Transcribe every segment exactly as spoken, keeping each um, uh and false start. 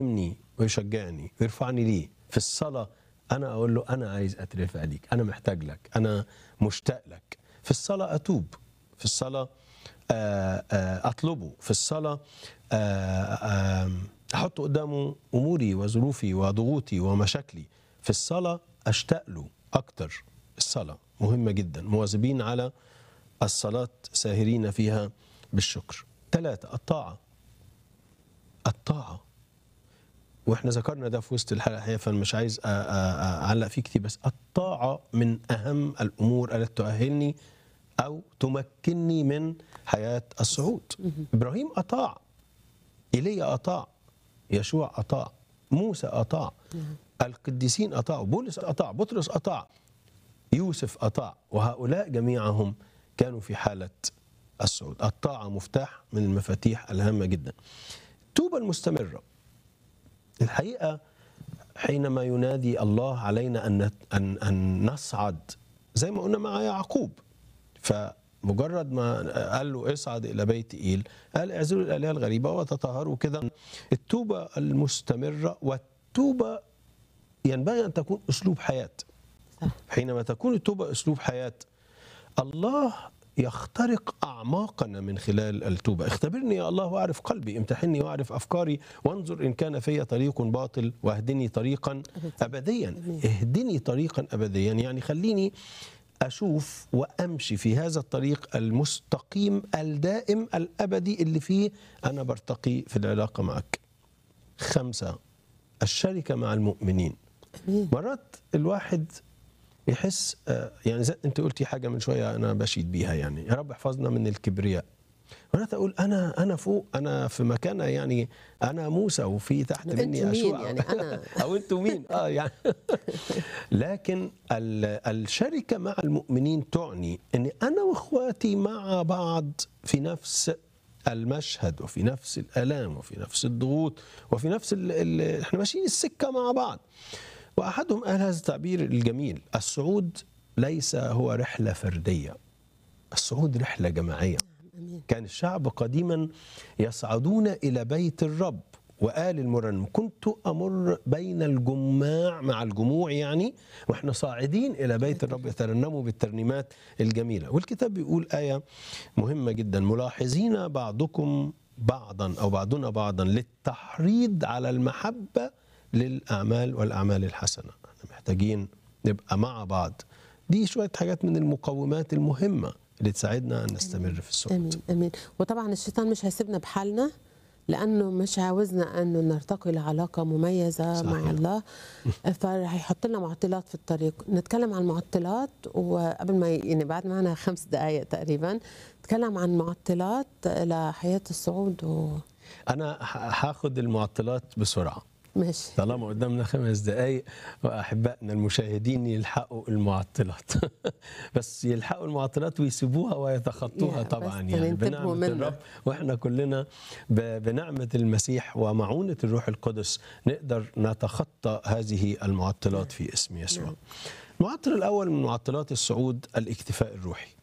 يكلمني ويشجعني ويرفعني ليه في الصلاة. أنا أقول له أنا عايز أترفع ليك، أنا محتاج لك، أنا مشتاق لك. في الصلاة أتوب، في الصلاة أطلبه، في الصلاة أحط قدامه أموري وظروفي وضغوطي ومشاكلي. في الصلاة أشتاق له أكتر. الصلاة مهمة جدا، مواظبين على الصلاة ساهرين فيها بالشكر. ثلاثة، الطاعة. الطاعة، واحنا ذكرنا ده في وسط الحلقة، فانا مش عايز أعلق فيه كتير، بس الطاعة من أهم الأمور التي تؤهلني أو تمكنني من حياة الصعود. إبراهيم أطاع، إيليا أطاع، يشوع أطاع، موسى أطاع، القديسين أطاعوا، بولس أطاع، بطرس أطاع، يوسف أطاع، وهؤلاء جميعهم كانوا في حالة الصعود. الطاعة مفتاح من المفاتيح الهامة جدا. التوبة المستمرة، الحقيقة حينما ينادي الله علينا أن أن أن نصعد زي ما قلنا مع يعقوب، فمجرد ما قال له اصعد إلى بيت إيل قال اعزلوا الآلهة الغريبة وتطهروا كده. التوبة المستمرة، والتوبة ينبغي أن تكون أسلوب حياة. حينما تكون التوبة أسلوب حياة، الله يخترق أعماقنا من خلال التوبة. اختبرني يا الله واعرف قلبي، امتحني واعرف أفكاري، وانظر إن كان في طريق باطل واهدني طريقا أبديا. اهدني طريقا أبديا يعني خليني أشوف وأمشي في هذا الطريق المستقيم الدائم الأبدي اللي فيه أنا برتقي في العلاقة معك. خمسة، الشركة مع المؤمنين. مرات الواحد يحس يعني زي انت قلتي حاجه من شويه انا بشيد بيها، يعني يا رب احفظنا من الكبرياء. وانا اقول انا انا فوق، انا في مكانه، يعني انا موسى وفي تحت مني يشوع يعني أنا او انتوا مين اه يعني لكن الشركه مع المؤمنين تعني ان انا واخواتي مع بعض في نفس المشهد وفي نفس الالام وفي نفس الضغوط وفي نفس ال ال احنا ماشيين السكه مع بعض. وأحدهم قال هذا التعبير الجميل: الصعود ليس هو رحلة فردية، الصعود رحلة جماعية. كان الشعب قديما يصعدون إلى بيت الرب، وقال المرنم: كنت أمر بين الجماع مع الجموع، يعني وإحنا صاعدين إلى بيت الرب يترنموا بالترنيمات الجميلة. والكتاب بيقول آية مهمة جدا: ملاحظين بعضكم بعضا أو بعضنا بعضا للتحريض على المحبة للأعمال والأعمال الحسنة. احنا محتاجين نبقى مع بعض. دي شوية حاجات من المقومات المهمة اللي تساعدنا أن نستمر في الصعود. أمين أمين. وطبعا الشيطان مش هيسيبنا بحالنا، لأنه مش عاوزنا أنه نرتقي لعلاقة مميزة صحيح. مع الله، فهيحط لنا معطلات في الطريق. نتكلم عن معطلات، وقبل ما يعني بعد معنا خمس دقائق تقريبا نتكلم عن معطلات لحياة الصعود. و... أنا هاخد المعطلات بسرعة ماشي طالما قدامنا خمس دقايق، وأحبائنا المشاهدين يلحقوا المعطلات بس يلحقوا المعطلات ويسيبوها ويتخطوها طبعا، يعني بنعمة الرب، وإحنا كلنا بنعمة المسيح ومعونة الروح القدس نقدر نتخطى هذه المعطلات في اسم يسوع. المعطل الأول من معطلات الصعود الاكتفاء الروحي،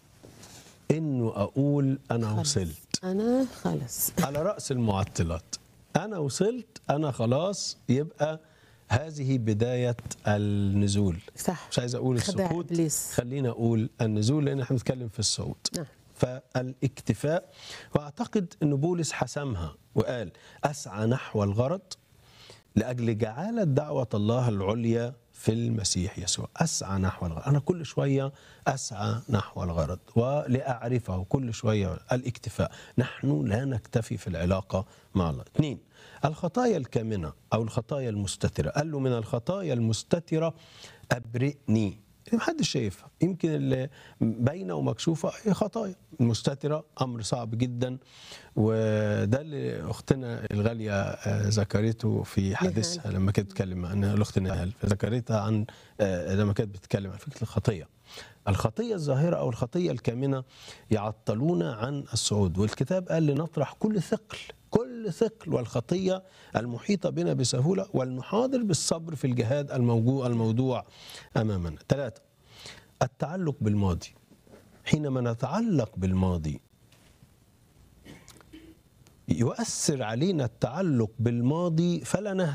إنه أقول أنا وصلت، أنا خلص على رأس المعطلات. أنا وصلت، أنا خلاص، يبقى هذه بداية النزول. صح. مش عايز أقول السقوط، خلينا أقول النزول، لأن احنا بنتكلم في الصعود. نعم. فالاكتفاء، وأعتقد أن بولس حسمها وقال: أسعى نحو الغرض لأجل جعالة دعوة الله العليا في المسيح يسوع. أسعى نحو الغرض، أنا كل شوية أسعى نحو الغرض ولأعرفه كل شوية. الاكتفاء، نحن لا نكتفي في العلاقة مع الله. اثنين، الخطايا الكامنة أو الخطايا المستترة. قال له: من الخطايا المستترة أبرئني. محدش شايفها، يمكن اللي باينه ومكشوفه هي خطايا. المستتره امر صعب جدا، وده اللي اختنا الغاليه ذكرته في حديثها لما كانت بتتكلم عن الاخت نهال، ذكرتها عن لما كانت بتتكلم عن فكره الخطيه. الخطيه الظاهره او الخطيه الكامنه يعطلون عن الصعود، والكتاب قال لنطرح كل ثقل كل ثقل والخطيه المحيطه بنا بسهوله، ولنحاضر بالصبر في الجهاد الموضوع الموضوع امامنا. ثلاثه، التعلق بالماضي. حينما نتعلق بالماضي يؤثر علينا التعلق بالماضي فلا